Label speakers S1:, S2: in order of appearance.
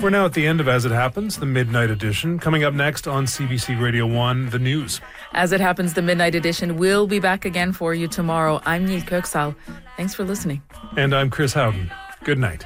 S1: We're now at the end of As It Happens, the Midnight Edition. Coming up next on CBC Radio 1, the news.
S2: As It Happens, the Midnight Edition will be back again for you tomorrow. I'm Neil Kirksall. Thanks for listening.
S1: And I'm Chris Howden. Good night.